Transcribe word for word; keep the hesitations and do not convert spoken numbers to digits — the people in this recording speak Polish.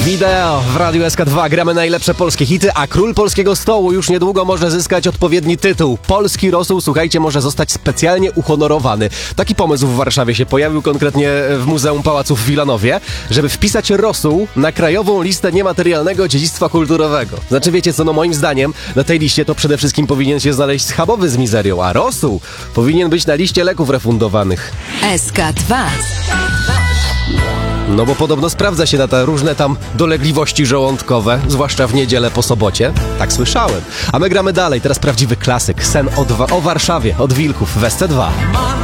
Wideo w Radiu S K dwa. Gramy najlepsze polskie hity, a król polskiego stołu już niedługo może zyskać odpowiedni tytuł. Polski rosół, słuchajcie, może zostać specjalnie uhonorowany. Taki pomysł w Warszawie się pojawił, konkretnie w Muzeum Pałacu w Wilanowie, żeby wpisać rosół na krajową listę niematerialnego dziedzictwa kulturowego. Znaczy, wiecie co, no moim zdaniem na tej liście to przede wszystkim powinien się znaleźć schabowy z mizerią, a rosół powinien być na liście leków refundowanych. S K dwa. No bo podobno sprawdza się na te różne tam dolegliwości żołądkowe, zwłaszcza w niedzielę po sobocie. Tak słyszałem. A my gramy dalej. Teraz prawdziwy klasyk. Sen o, dwa, o Warszawie, od Wilków w S C dwa.